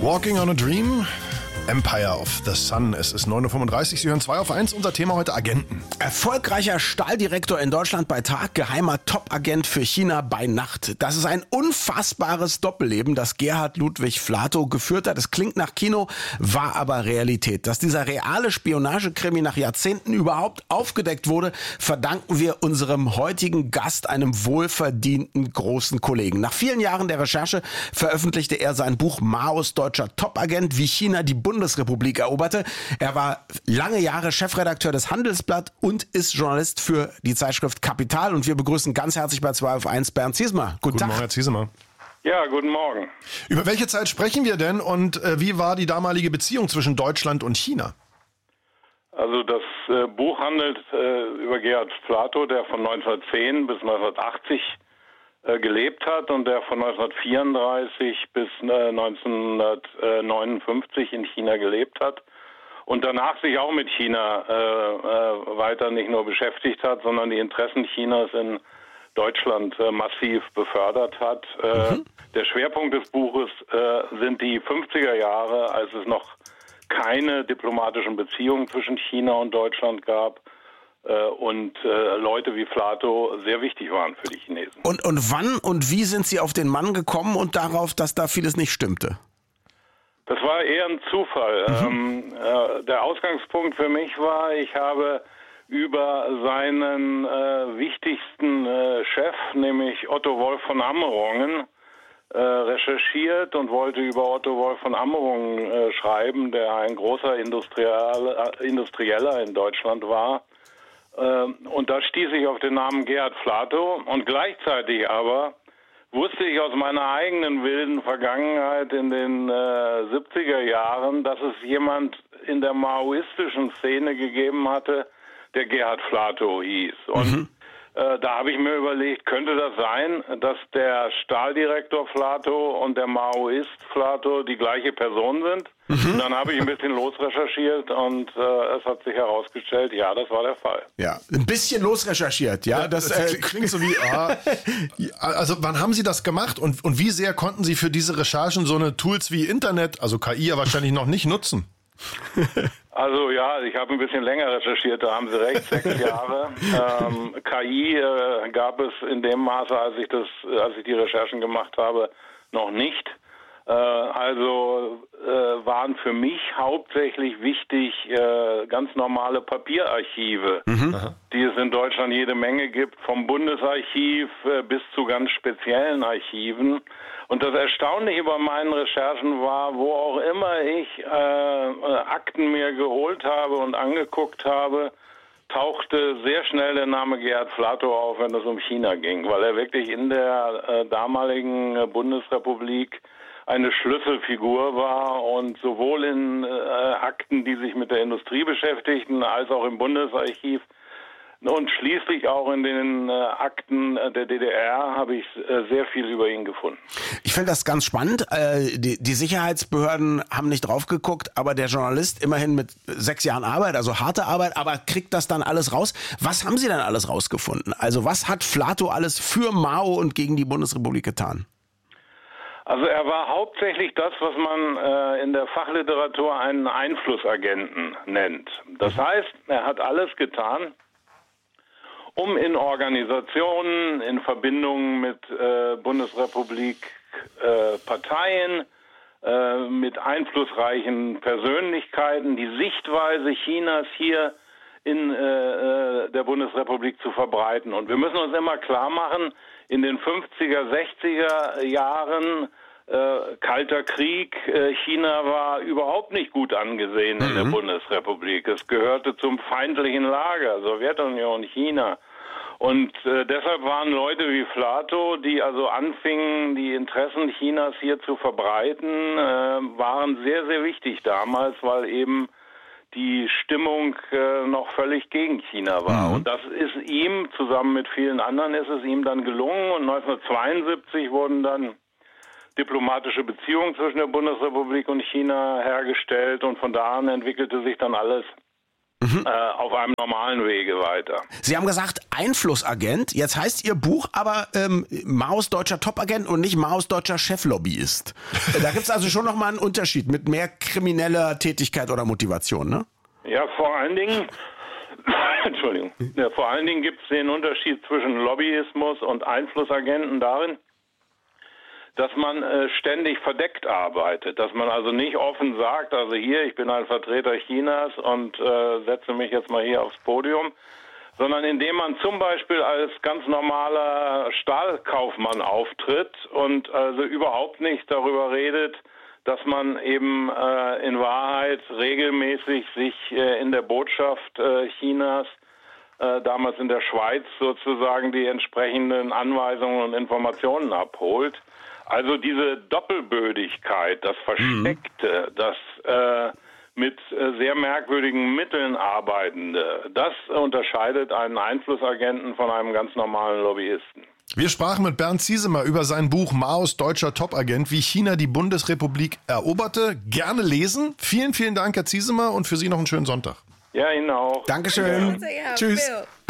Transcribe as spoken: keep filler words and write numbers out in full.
Walking on a Dream, Empire of the Sun. Es ist neun Uhr fünfunddreißig, Sie hören zwei auf eins. Unser Thema heute Agenten. Erfolgreicher Stahldirektor in Deutschland bei Tag, geheimer Top-Agent für China bei Nacht. Das ist ein unfassbares Doppelleben, das Gerhard Ludwig Flatow geführt hat. Es klingt nach Kino, war aber Realität. Dass dieser reale Spionagekrimi nach Jahrzehnten überhaupt aufgedeckt wurde, verdanken wir unserem heutigen Gast, einem wohlverdienten großen Kollegen. Nach vielen Jahren der Recherche veröffentlichte er sein Buch Maos deutscher Top-Agent, wie China die Bundesrepublik eroberte. Er war lange Jahre Chefredakteur des Handelsblatt und ist Journalist für die Zeitschrift Kapital. Und wir begrüßen ganz herzlich bei zwei auf eins Bernd Ziesmer. Guten, Guten Tag. Morgen, Herr Ziesmer. Ja, guten Morgen. Über welche Zeit sprechen wir denn und äh, wie war die damalige Beziehung zwischen Deutschland und China? Also das äh, Buch handelt äh, über Gerhard Flatow, der von neunzehnhundertzehn bis neunzehnhundertachtzig äh, gelebt hat und der von neunzehnhundertvierunddreißig bis äh, neunzehnhundertneunundfünfzig in China gelebt hat und danach sich auch mit China äh, äh, weiter nicht nur beschäftigt hat, sondern die Interessen Chinas in Deutschland äh, massiv befördert hat. Äh, mhm. Der Schwerpunkt des Buches äh, sind die fünfziger Jahre, als es noch keine diplomatischen Beziehungen zwischen China und Deutschland gab äh, und äh, Leute wie Flatow sehr wichtig waren für die Chinesen. Und, und wann und wie sind Sie auf den Mann gekommen und darauf, dass da vieles nicht stimmte? Das war eher ein Zufall. Mhm. Ähm, äh, der Ausgangspunkt für mich war, ich habe über seinen äh, wichtigsten äh, Chef, nämlich Otto Wolf von Amerungen, äh, recherchiert und wollte über Otto Wolf von Amerungen äh, schreiben, der ein großer Industriell, äh, Industrieller in Deutschland war. Äh, und da stieß ich auf den Namen Gerhard Flatow und gleichzeitig aber wusste ich aus meiner eigenen wilden Vergangenheit in den äh, siebziger Jahren, dass es jemand in der maoistischen Szene gegeben hatte, der Gerhard Flatow hieß. Und mhm. äh, da habe ich mir überlegt, könnte das sein, dass der Stahldirektor Flatow und der Maoist Flatow die gleiche Person sind? Mhm. Und dann habe ich ein bisschen losrecherchiert und äh, es hat sich herausgestellt, ja, das war der Fall. Ja, ein bisschen losrecherchiert, ja. ja das das äh, klingt so wie, ah, also wann haben Sie das gemacht und, und wie sehr konnten Sie für diese Recherchen so eine Tools wie Internet, also K I ja wahrscheinlich noch nicht nutzen? Also ja, ich habe ein bisschen länger recherchiert, da haben Sie recht, sechs Jahre. Ähm, K I äh, gab es in dem Maße, als ich das, als ich die Recherchen gemacht habe, noch nicht. Äh, also äh, waren für mich hauptsächlich wichtig äh, ganz normale Papierarchive, mhm. die es in Deutschland jede Menge gibt, vom Bundesarchiv äh, bis zu ganz speziellen Archiven. Und das Erstaunliche bei meinen Recherchen war, wo auch immer ich äh, Akten mir geholt habe und angeguckt habe, tauchte sehr schnell der Name Gerhard Flatow auf, wenn es um China ging, weil er wirklich in der äh, damaligen äh, Bundesrepublik eine Schlüsselfigur war und sowohl in äh, Akten, die sich mit der Industrie beschäftigten, als auch im Bundesarchiv und schließlich auch in den äh, Akten der D D R habe ich äh, sehr viel über ihn gefunden. Ich finde das ganz spannend. Äh, die, die Sicherheitsbehörden haben nicht drauf geguckt, aber der Journalist immerhin mit sechs Jahren Arbeit, also harte Arbeit, aber kriegt das dann alles raus. Was haben Sie denn alles rausgefunden? Also was hat Flatow alles für Mao und gegen die Bundesrepublik getan? Also er war hauptsächlich das, was man äh, in der Fachliteratur einen Einflussagenten nennt. Das heißt, er hat alles getan, um in Organisationen, in Verbindungen mit äh, Bundesrepublik äh, Parteien, äh, mit einflussreichen Persönlichkeiten die Sichtweise Chinas hier in äh, der Bundesrepublik zu verbreiten. Und wir müssen uns immer klar machen, in den fünfziger, sechziger Jahren äh, Kalter Krieg, äh, China war überhaupt nicht gut angesehen mhm. in der Bundesrepublik. Es gehörte zum feindlichen Lager, Sowjetunion, China. Und äh, deshalb waren Leute wie Flatow, die also anfingen, die Interessen Chinas hier zu verbreiten, äh, waren sehr, sehr wichtig damals, weil eben die Stimmung äh, noch völlig gegen China war. Mhm. Und das ist ihm, zusammen mit vielen anderen, ist es ihm dann gelungen. Und neunzehnhundertzweiundsiebzig wurden dann diplomatische Beziehungen zwischen der Bundesrepublik und China hergestellt. Und von da an entwickelte sich dann alles mhm. äh, auf einem normalen Wege weiter. Sie haben gesagt Einflussagent. Jetzt heißt Ihr Buch aber ähm, Maos deutscher Topagent und nicht Maos deutscher Cheflobbyist. Da gibt es also schon nochmal einen Unterschied mit mehr krimineller Tätigkeit oder Motivation, ne? Ja, vor allen Dingen, Entschuldigung, ja, vor allen Dingen gibt es den Unterschied zwischen Lobbyismus und Einflussagenten darin, dass man äh, ständig verdeckt arbeitet, dass man also nicht offen sagt, also hier, ich bin ein Vertreter Chinas und äh, setze mich jetzt mal hier aufs Podium, sondern indem man zum Beispiel als ganz normaler Stahlkaufmann auftritt und also überhaupt nicht darüber redet, dass man eben äh, in Wahrheit regelmäßig sich äh, in der Botschaft äh, Chinas, äh, damals in der Schweiz sozusagen, die entsprechenden Anweisungen und Informationen abholt. Also diese Doppelbödigkeit, das Versteckte, mhm. das äh, mit äh, sehr merkwürdigen Mitteln arbeitende, das unterscheidet einen Einflussagenten von einem ganz normalen Lobbyisten. Wir sprachen mit Bernd Ziesemer über sein Buch Maos deutscher Topagent, wie China die Bundesrepublik eroberte. Gerne lesen. Vielen, vielen Dank, Herr Ziesemer, und für Sie noch einen schönen Sonntag. Ja, Ihnen auch. Dankeschön. Ja. Tschüss.